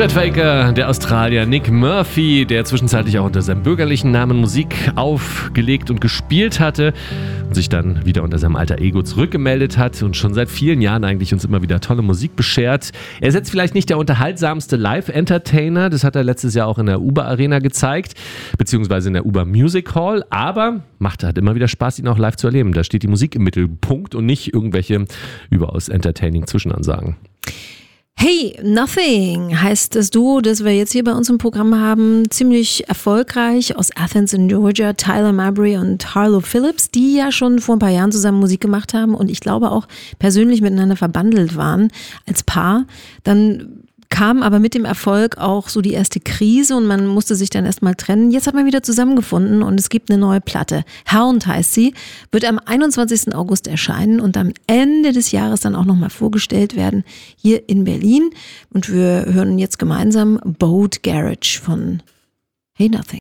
Chet Faker, der Australier Nick Murphy, der zwischenzeitlich auch unter seinem bürgerlichen Namen Musik aufgelegt und gespielt hatte und sich dann wieder unter seinem alter Ego zurückgemeldet hat und schon seit vielen Jahren eigentlich uns immer wieder tolle Musik beschert. Er ist jetzt vielleicht nicht der unterhaltsamste Live-Entertainer, das hat er letztes Jahr auch in der Uber Arena gezeigt, beziehungsweise in der Uber Music Hall, aber macht halt immer wieder Spaß, ihn auch live zu erleben. Da steht die Musik im Mittelpunkt und nicht irgendwelche überaus entertaining Zwischenansagen. Hey, Nothing heißt das Duo, das wir jetzt hier bei uns im Programm haben, ziemlich erfolgreich aus Athens in Georgia, Tyler Mabry und Harlow Phillips, die ja schon vor ein paar Jahren zusammen Musik gemacht haben und ich glaube auch persönlich miteinander verbandelt waren als Paar. Dann kam aber mit dem Erfolg auch so die erste Krise und man musste sich dann erstmal trennen. Jetzt hat man wieder zusammengefunden und es gibt eine neue Platte. Hound heißt sie, wird am 21. August erscheinen und am Ende des Jahres dann auch nochmal vorgestellt werden hier in Berlin. Und wir hören jetzt gemeinsam Boat Garage von Hey Nothing.